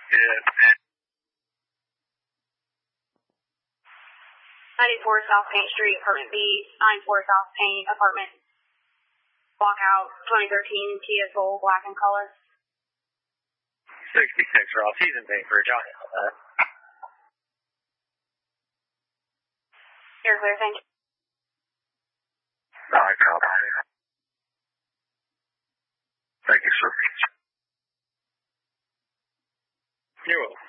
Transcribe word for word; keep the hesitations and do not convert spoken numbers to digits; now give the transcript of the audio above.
Yeah. ninety-four South Paint Street, Apartment B, ninety-four South Paint, Apartment, Lockout, twenty thirteen T S O, black in color. sixty-six Raw season paint for Johnny. Uh, You're clear, thank you. I copy. Thank you, sir. You're welcome.